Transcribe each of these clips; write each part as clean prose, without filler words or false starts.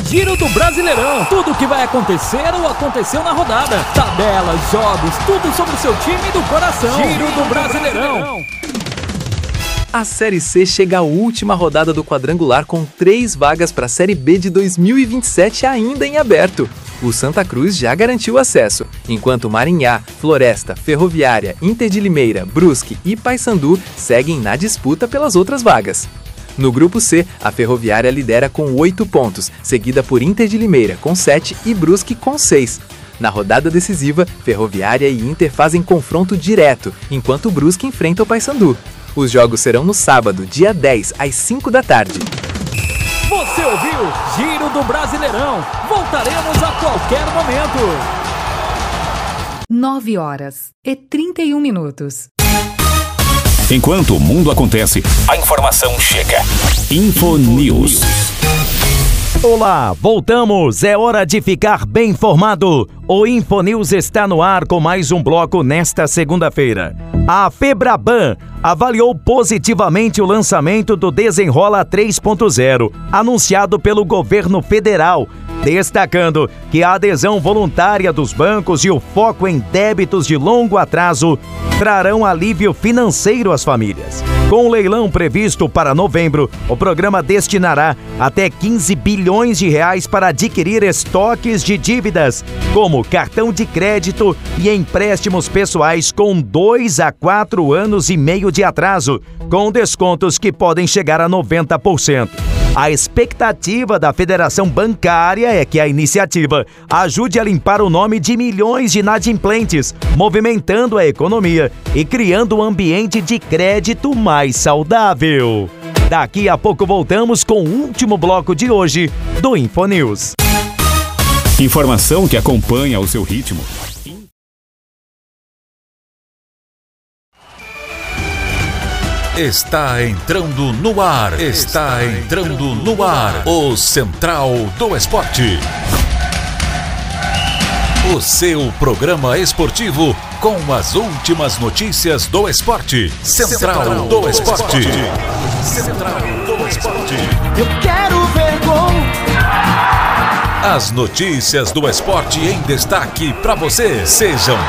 Giro do Brasileirão. Tudo o que vai acontecer ou aconteceu na rodada. Tabelas, jogos, tudo sobre o seu time do coração. Giro do Brasileirão. A Série C chega à última rodada do quadrangular com 3 vagas para a Série B de 2027 ainda em aberto. O Santa Cruz já garantiu o acesso, enquanto Maringá, Floresta, Ferroviária, Inter de Limeira, Brusque e Paysandu seguem na disputa pelas outras vagas. No grupo C, a Ferroviária lidera com 8 pontos, seguida por Inter de Limeira com 7 e Brusque com 6. Na rodada decisiva, Ferroviária e Inter fazem confronto direto, enquanto o Brusque enfrenta o Paysandu. Os jogos serão no sábado, dia 10, às 5 da tarde. Você ouviu Giro do Brasileirão. Voltaremos a qualquer momento. 9h31. Enquanto o mundo acontece, a informação chega. Infonews. Olá, voltamos! É hora de ficar bem informado. O Infonews está no ar com mais um bloco nesta segunda-feira. A Febraban avaliou positivamente o lançamento do Desenrola 3.0, anunciado pelo governo federal, destacando que a adesão voluntária dos bancos e o foco em débitos de longo atraso trarão alívio financeiro às famílias. Com o leilão previsto para novembro, o programa destinará até 15 bilhões de reais para adquirir estoques de dívidas, como cartão de crédito e empréstimos pessoais com 2 a 4 anos e meio de atraso, com descontos que podem chegar a 90%. A expectativa da Federação Bancária é que a iniciativa ajude a limpar o nome de milhões de inadimplentes, movimentando a economia e criando um ambiente de crédito mais saudável. Daqui a pouco voltamos com o último bloco de hoje do Infonews. Informação que acompanha o seu ritmo. Está entrando no ar. O Central do Esporte. O seu programa esportivo com as últimas notícias do esporte. Central do Esporte. Central do Esporte. Eu quero ver gol. As notícias do esporte em destaque para você. Sejam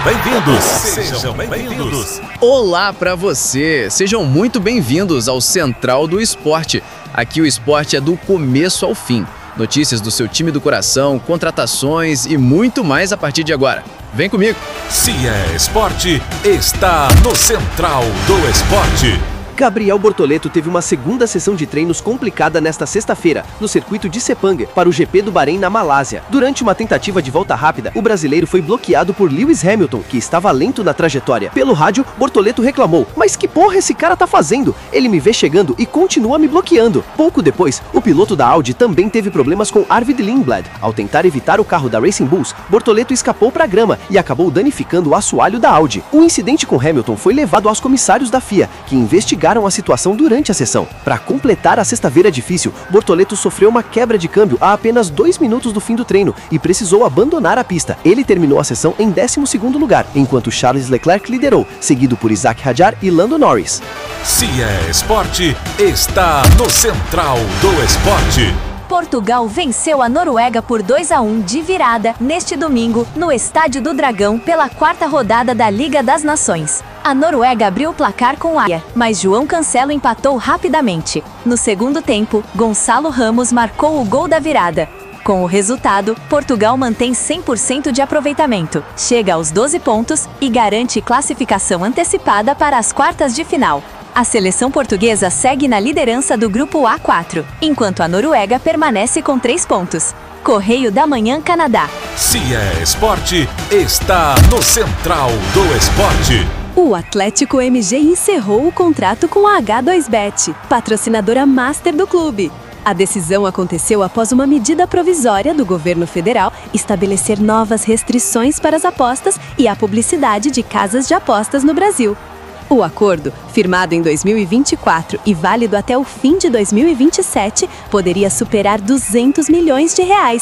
bem-vindos. Olá para você, sejam muito bem-vindos ao Central do Esporte. Aqui o esporte é do começo ao fim. Notícias do seu time do coração, contratações e muito mais a partir de agora. Vem comigo. Se é esporte, está no Central do Esporte. Gabriel Bortoleto teve uma segunda sessão de treinos complicada nesta sexta-feira, no circuito de Sepang, para o GP do Bahrein na Malásia. Durante uma tentativa de volta rápida, o brasileiro foi bloqueado por Lewis Hamilton, que estava lento na trajetória. Pelo rádio, Bortoleto reclamou: "Mas que porra esse cara tá fazendo? Ele me vê chegando e continua me bloqueando." Pouco depois, o piloto da Audi também teve problemas com Arvid Lindblad. Ao tentar evitar o carro da Racing Bulls, Bortoleto escapou para a grama e acabou danificando o assoalho da Audi. O incidente com Hamilton foi levado aos comissários da FIA, que investigaram a situação durante a sessão. Para completar a sexta-feira difícil, Bortoleto sofreu uma quebra de câmbio a apenas 2 minutos do fim do treino e precisou abandonar a pista. Ele terminou a sessão em 12º lugar, enquanto Charles Leclerc liderou, seguido por Isaac Hadjar e Lando Norris. Se é esporte, está no Central do Esporte. Portugal venceu a Noruega por 2-1 de virada neste domingo no Estádio do Dragão pela 4ª rodada da Liga das Nações. A Noruega abriu o placar com Aia, mas João Cancelo empatou rapidamente. No segundo tempo, Gonçalo Ramos marcou o gol da virada. Com o resultado, Portugal mantém 100% de aproveitamento, chega aos 12 pontos e garante classificação antecipada para as quartas de final. A seleção portuguesa segue na liderança do grupo A4, enquanto a Noruega permanece com 3 pontos. Correio da Manhã, Canadá. Se é esporte, está no Central do Esporte. O Atlético MG encerrou o contrato com a H2Bet, patrocinadora master do clube. A decisão aconteceu após uma medida provisória do governo federal estabelecer novas restrições para as apostas e a publicidade de casas de apostas no Brasil. O acordo, firmado em 2024 e válido até o fim de 2027, poderia superar 200 milhões de reais.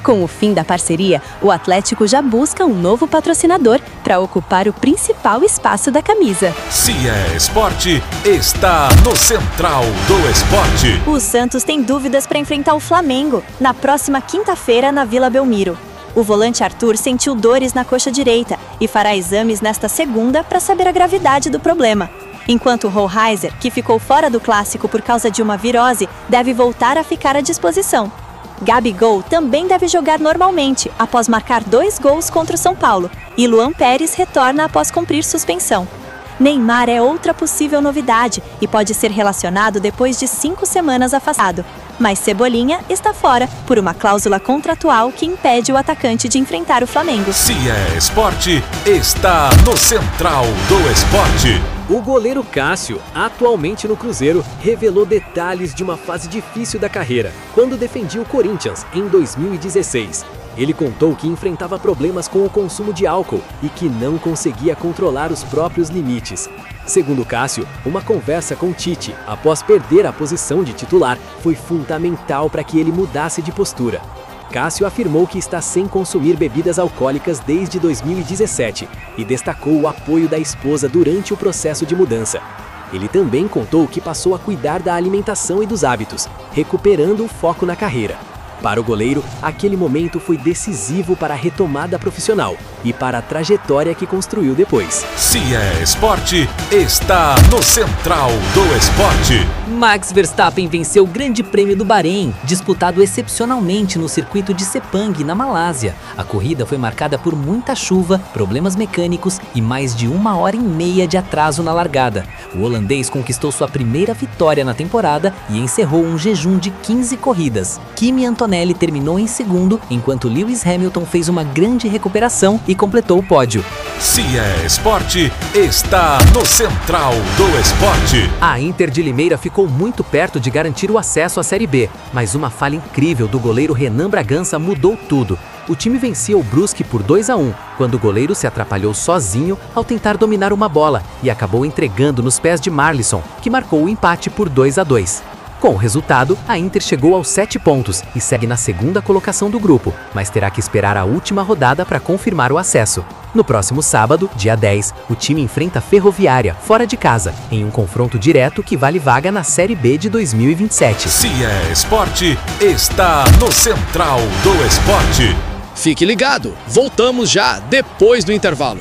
Com o fim da parceria, o Atlético já busca um novo patrocinador para ocupar o principal espaço da camisa. Se é esporte, está no Central do Esporte. O Santos tem dúvidas para enfrentar o Flamengo na próxima quinta-feira na Vila Belmiro. O volante Arthur sentiu dores na coxa direita e fará exames nesta segunda para saber a gravidade do problema. Enquanto o Rollheiser, que ficou fora do clássico por causa de uma virose, deve voltar a ficar à disposição. Gabigol também deve jogar normalmente, após marcar 2 gols contra o São Paulo, e Luan Pérez retorna após cumprir suspensão. Neymar é outra possível novidade e pode ser relacionado depois de 5 semanas afastado. Mas Cebolinha está fora por uma cláusula contratual que impede o atacante de enfrentar o Flamengo. Se é esporte, está no Central do Esporte. O goleiro Cássio, atualmente no Cruzeiro, revelou detalhes de uma fase difícil da carreira, quando defendia o Corinthians em 2016. Ele contou que enfrentava problemas com o consumo de álcool e que não conseguia controlar os próprios limites. Segundo Cássio, uma conversa com Tite, após perder a posição de titular, foi fundamental para que ele mudasse de postura. Cássio afirmou que está sem consumir bebidas alcoólicas desde 2017 e destacou o apoio da esposa durante o processo de mudança. Ele também contou que passou a cuidar da alimentação e dos hábitos, recuperando o foco na carreira. Para o goleiro, aquele momento foi decisivo para a retomada profissional e para a trajetória que construiu depois. Se é esporte, está no Central do Esporte. Max Verstappen venceu o Grande Prêmio do Bahrein, disputado excepcionalmente no circuito de Sepang, na Malásia. A corrida foi marcada por muita chuva, problemas mecânicos e mais de 1h30 de atraso na largada. O holandês conquistou sua primeira vitória na temporada e encerrou um jejum de 15 corridas. Kimi Antonelli terminou em segundo, enquanto Lewis Hamilton fez uma grande recuperação e completou o pódio. Se é esporte, está no Central do Esporte. A Inter de Limeira ficou muito perto de garantir o acesso à Série B, mas uma falha incrível do goleiro Renan Bragança mudou tudo. O time vencia o Brusque por 2-1, quando o goleiro se atrapalhou sozinho ao tentar dominar uma bola e acabou entregando nos pés de Marlisson, que marcou o empate por 2-2. Com o resultado, a Inter chegou aos 7 pontos e segue na segunda colocação do grupo, mas terá que esperar a última rodada para confirmar o acesso. No próximo sábado, dia 10, o time enfrenta a Ferroviária, fora de casa, em um confronto direto que vale vaga na Série B de 2027. Se é esporte, está no Central do Esporte. Fique ligado, voltamos já depois do intervalo.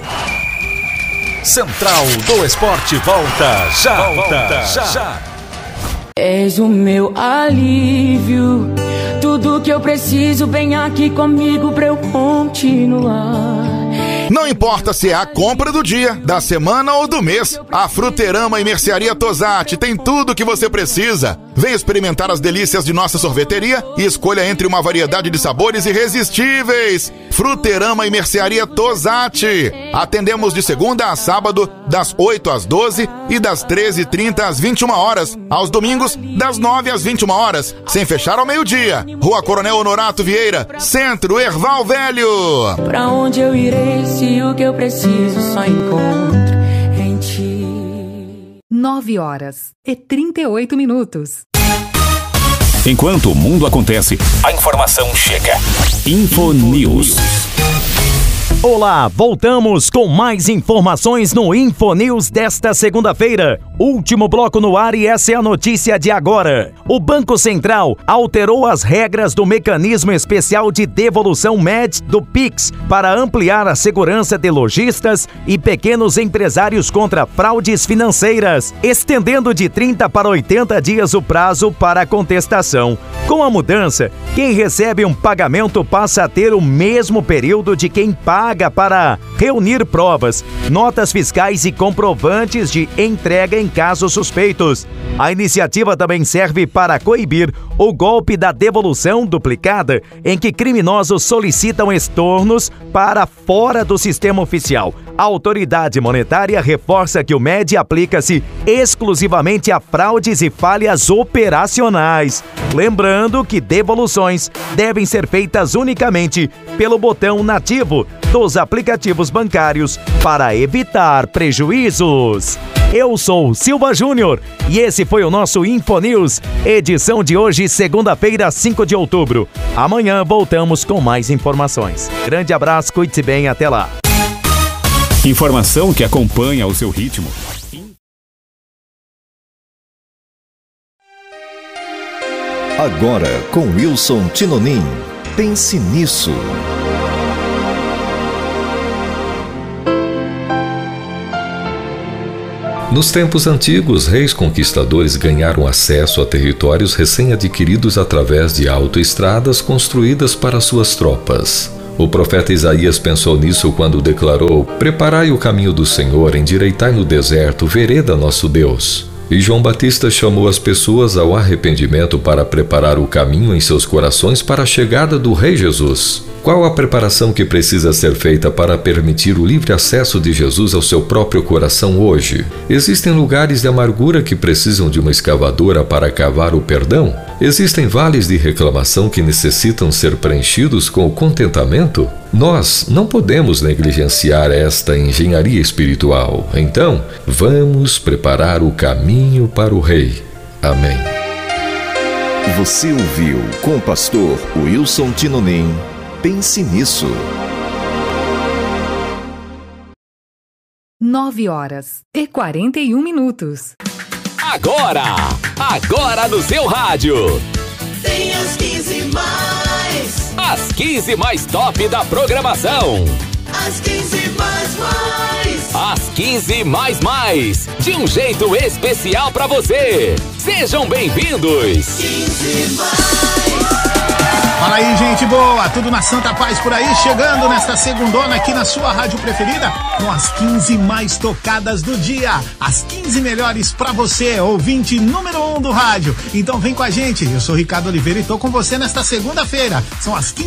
Central do Esporte volta já. És o meu alívio, tudo que eu preciso, vem aqui comigo pra eu continuar. Não importa se é a compra do dia, da semana ou do mês, a Fruterama e Mercearia Tosatti tem tudo o que você precisa. Vem experimentar as delícias de nossa sorveteria e escolha entre uma variedade de sabores irresistíveis. Fruterama e Mercearia Tosatti. Atendemos de segunda a sábado, das 8 às 12 e das 13h30 às 21 horas. Aos domingos, das 9 às 21 horas, sem fechar ao meio-dia. Rua Coronel Honorato Vieira, Centro, Erval Velho. Pra onde eu irei se o que eu preciso só encontro em ti? 9h38. Enquanto o mundo acontece, a informação chega. Infonews. Olá, voltamos com mais informações no Infonews desta segunda-feira. Último bloco no ar e essa é a notícia de agora. O Banco Central alterou as regras do mecanismo especial de devolução MED do Pix para ampliar a segurança de lojistas e pequenos empresários contra fraudes financeiras, estendendo de 30 para 80 dias o prazo para a contestação. Com a mudança, quem recebe um pagamento passa a ter o mesmo período de quem paga para reunir provas, notas fiscais e comprovantes de entrega em casos suspeitos. A iniciativa também serve para coibir o golpe da devolução duplicada, em que criminosos solicitam estornos para fora do sistema oficial. A autoridade monetária reforça que o MED aplica-se exclusivamente a fraudes e falhas operacionais. Lembrando que devoluções devem ser feitas unicamente pelo botão nativo dos aplicativos bancários para evitar prejuízos. Eu sou Silva Júnior e esse foi o nosso InfoNews, edição de hoje, segunda-feira, 5 de outubro. Amanhã voltamos com mais informações. Grande abraço, cuide-se bem, até lá. Informação que acompanha o seu ritmo. Agora com Wilson Tinonim. Pense nisso. Nos tempos antigos, reis conquistadores ganharam acesso a territórios recém-adquiridos através de autoestradas construídas para suas tropas. O profeta Isaías pensou nisso quando declarou: "Preparai o caminho do Senhor, endireitai no deserto vereda nosso Deus." E João Batista chamou as pessoas ao arrependimento para preparar o caminho em seus corações para a chegada do Rei Jesus. Qual a preparação que precisa ser feita para permitir o livre acesso de Jesus ao seu próprio coração hoje? Existem lugares de amargura que precisam de uma escavadora para cavar o perdão? Existem vales de reclamação que necessitam ser preenchidos com o contentamento? Nós não podemos negligenciar esta engenharia espiritual. Então, vamos preparar o caminho para o Rei. Amém. Você ouviu com o pastor Wilson Tinonim. Pense nisso. 9h41. Agora no seu rádio. Tem as 15 mais. As 15 mais top da programação. As 15 mais. As 15 mais. De um jeito especial pra você. Sejam bem-vindos. 15 mais. Fala aí, gente boa, tudo na Santa Paz por aí, chegando nesta segundona aqui na sua rádio preferida, com as 15 mais tocadas do dia, as 15 melhores pra você, ouvinte número 1 do rádio. Então vem com a gente, eu sou Ricardo Oliveira e tô com você nesta segunda-feira, são as 15